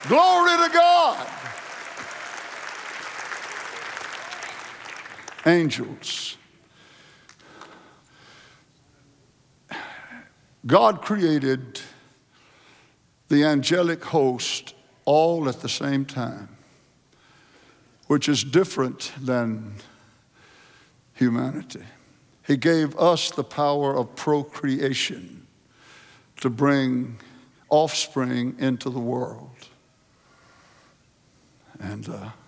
Glory to God. Angels. God created the angelic host all at the same time, which is different than humanity. He gave us the power of procreation to bring offspring into the world. And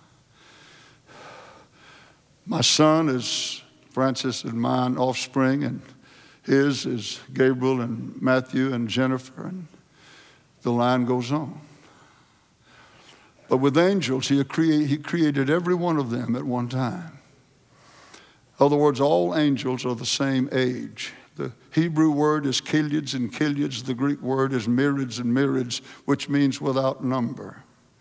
my son is Francis and mine offspring, and his is Gabriel and Matthew and Jennifer, and the line goes on. But with angels, he created every one of them at one time. In other words, all angels are the same age. The Hebrew word is killids and killids. The Greek word is myriads and myriads, which means without number.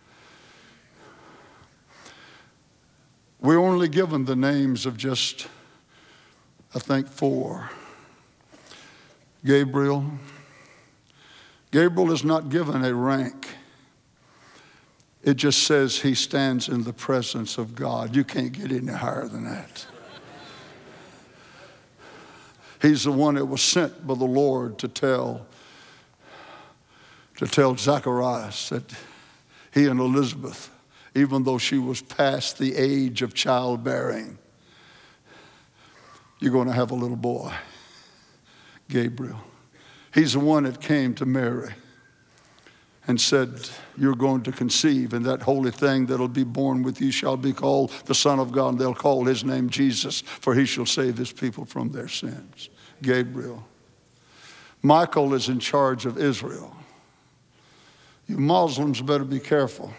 We're only given the names of just, I think, 4. Gabriel. Gabriel is not given a rank. It just says he stands in the presence of God. You can't get any higher than that. He's the one that was sent by the Lord to tell Zacharias that he and Elizabeth, even though she was past the age of childbearing, you're going to have a little boy, Gabriel. He's the one that came to Mary and said, you're going to conceive, and that holy thing that'll be born with you shall be called the Son of God, and they'll call his name Jesus, for he shall save his people from their sins. Gabriel. Michael is in charge of Israel. You Muslims better be careful.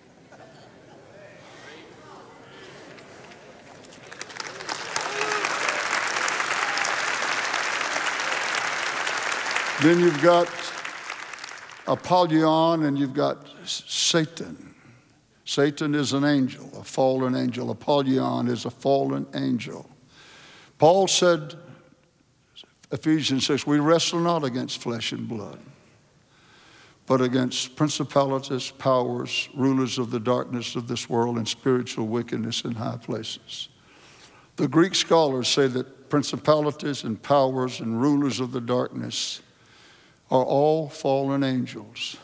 Then you've got Apollyon and you've got Satan. Satan is an angel, a fallen angel. Apollyon is a fallen angel. Paul said, Ephesians 6, we wrestle not against flesh and blood, but against principalities, powers, rulers of the darkness of this world, and spiritual wickedness in high places. The Greek scholars say that principalities and powers and rulers of the darkness are all fallen angels.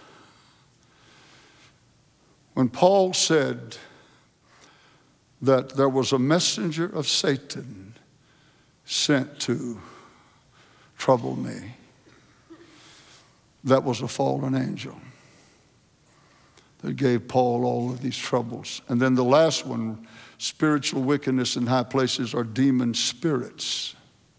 When Paul said that there was a messenger of Satan sent to trouble me, that was a fallen angel that gave Paul all of these troubles. And then the last one, spiritual wickedness in high places, are demon spirits.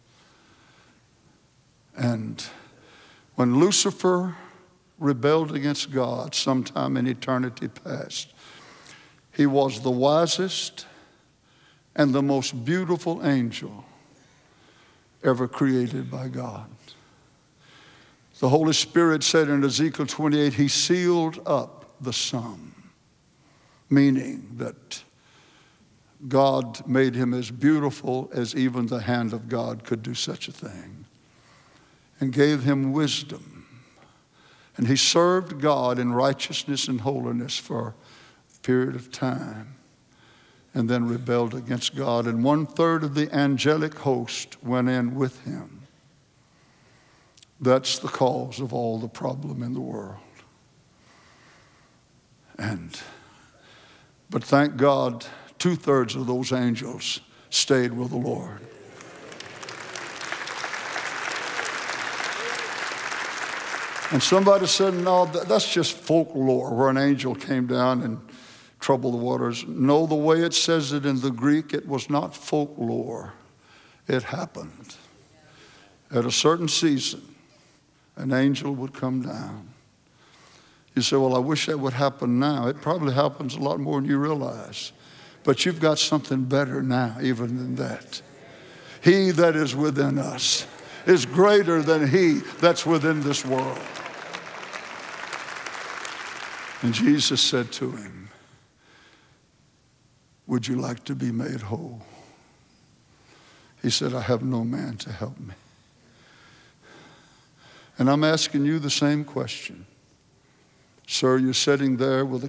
And when Lucifer rebelled against God sometime in eternity past, he was the wisest and the most beautiful angel ever created by God. The Holy Spirit said in Ezekiel 28, he sealed up the sum, meaning that God made him as beautiful as even the hand of God could do such a thing, and gave him wisdom. And he served God in righteousness and holiness for a period of time, and then rebelled against God. And 1/3 of the angelic host went in with him. That's the cause of all the problem in the world. But thank God, 2/3 of those angels stayed with the Lord. And somebody said, no, that's just folklore, where an angel came down and troubled the waters. No, the way it says it in the Greek, it was not folklore. It happened. At a certain season, an angel would come down. You say, well, I wish that would happen now. It probably happens a lot more than you realize. But you've got something better now, even than that. He that is within us is greater than he that's within this world. And Jesus said to him, would you like to be made whole? He said, I have no man to help me. And I'm asking you the same question. Sir, you're sitting there with a